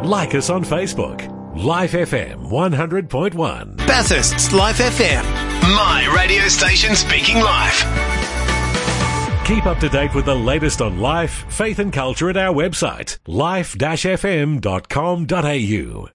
Like us on Facebook. Life FM 100.1. Bathurst's Life FM. My radio station speaking life. Keep up to date with the latest on life, faith and culture at our website, life-fm.com.au.